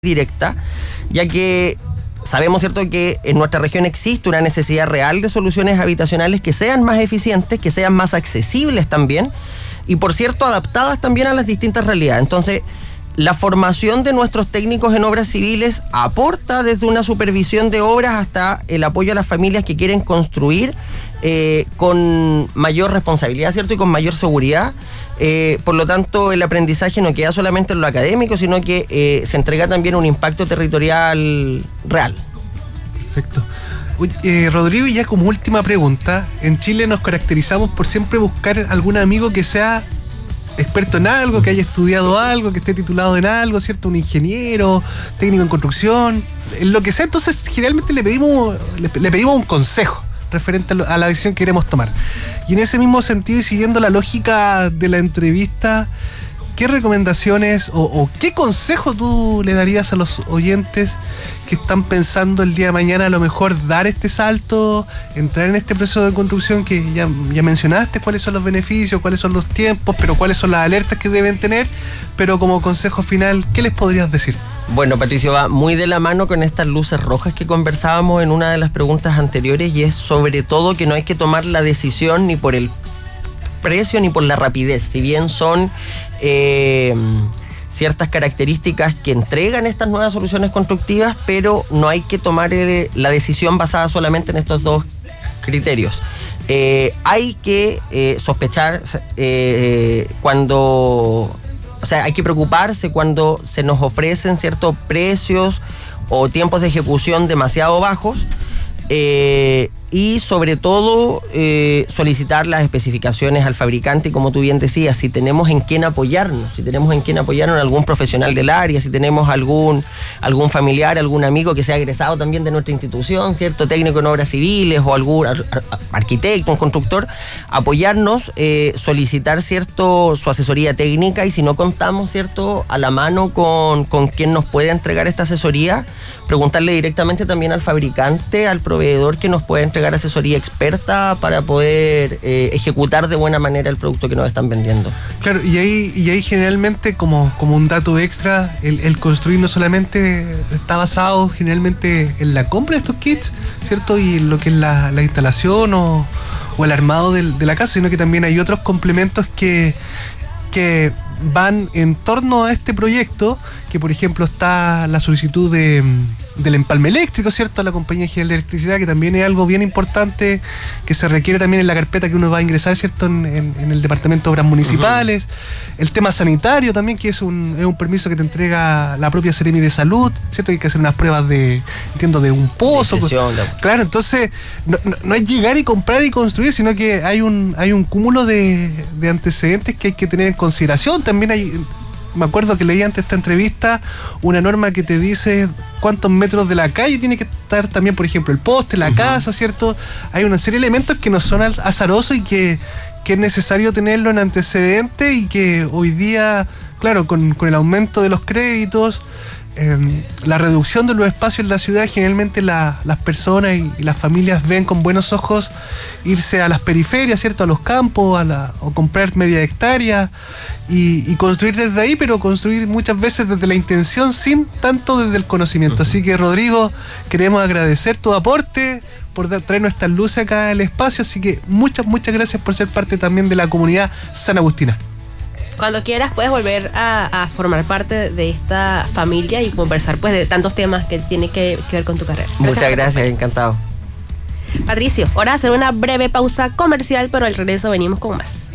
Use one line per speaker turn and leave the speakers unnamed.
directa, ya que sabemos, ¿cierto?, que en nuestra región existe una necesidad real de soluciones habitacionales que sean más eficientes, que sean más accesibles también, y por cierto, adaptadas también a las distintas realidades. Entonces, la formación de nuestros técnicos en obras civiles aporta desde una supervisión de obras hasta el apoyo a las familias que quieren construir con mayor responsabilidad, ¿cierto?, y con mayor seguridad. Por lo tanto, el aprendizaje no queda solamente en lo académico, sino que se entrega también un impacto territorial real.
Perfecto. Rodrigo, y ya como última pregunta, en Chile nos caracterizamos por siempre buscar algún amigo que sea experto en algo, que haya estudiado algo, que esté titulado en algo, ¿cierto? Un ingeniero, técnico en construcción, en lo que sea. Entonces, generalmente le pedimos un consejo referente a la decisión que queremos tomar. Y en ese mismo sentido, y siguiendo la lógica de la entrevista, ¿qué recomendaciones o qué consejo tú le darías a los oyentes que están pensando el día de mañana a lo mejor dar este salto, entrar en este proceso de construcción que ya mencionaste, cuáles son los beneficios, cuáles son los tiempos, pero cuáles son las alertas que deben tener, pero como consejo final, ¿qué les podrías decir?
Bueno, Patricio, va muy de la mano con estas luces rojas que conversábamos en una de las preguntas anteriores, y es sobre todo que no hay que tomar la decisión ni por el precio ni por la rapidez, si bien son ciertas características que entregan estas nuevas soluciones constructivas, pero no hay que tomar la decisión basada solamente en estos dos criterios. Hay que sospechar hay que preocuparse cuando se nos ofrecen ciertos precios o tiempos de ejecución demasiado bajos, y sobre todo solicitar las especificaciones al fabricante, y como tú bien decías, si tenemos en quién apoyarnos, en algún profesional del área, si tenemos algún familiar, algún amigo que sea egresado también de nuestra institución, ¿cierto?, técnico en obras civiles o algún arquitecto, un constructor, apoyarnos, solicitar, ¿cierto?, su asesoría técnica, y si no contamos, ¿cierto?, a la mano con quien nos puede entregar esta asesoría, preguntarle directamente también al fabricante, al proveedor que nos puede entregar asesoría experta para poder ejecutar de buena manera el producto que nos están vendiendo.
Claro, y ahí generalmente como un dato extra, el construir no solamente está basado generalmente en la compra de estos kits, ¿cierto?, y en lo que es la instalación o el armado de la casa, sino que también hay otros complementos que van en torno a este proyecto, que por ejemplo está la solicitud del empalme eléctrico, ¿cierto?, a la Compañía General de Electricidad, que también es algo bien importante que se requiere también en la carpeta que uno va a ingresar, ¿cierto?, en el Departamento de Obras Municipales. Uh-huh. El tema sanitario también, que es un permiso que te entrega la propia Seremi de Salud, ¿cierto?, que hay que hacer unas pruebas de un pozo. Claro, entonces no es llegar y comprar y construir, sino que hay un cúmulo de antecedentes que hay que tener en consideración. También me acuerdo que leí antes de esta entrevista una norma que te dice cuántos metros de la calle tiene que estar también, por ejemplo, el poste, la casa, ¿cierto? Hay una serie de elementos que no son azarosos y que es necesario tenerlo en antecedente, y que hoy día, claro, con el aumento de los créditos, la reducción de los espacios en la ciudad, generalmente las personas y las familias ven con buenos ojos irse a las periferias, ¿cierto?, a los campos, o comprar media hectárea y construir desde ahí, pero construir muchas veces desde la intención, sin tanto desde el conocimiento. Uh-huh. Así que, Rodrigo, queremos agradecer tu aporte, por traernos estas luces acá al espacio, así que muchas gracias por ser parte también de la comunidad San Agustina.
Cuando quieras puedes volver a formar parte de esta familia y conversar pues de tantos temas que tienen que ver con tu carrera.
Muchas gracias, encantado.
Patricio, hora de hacer una breve pausa comercial, pero al regreso venimos con más.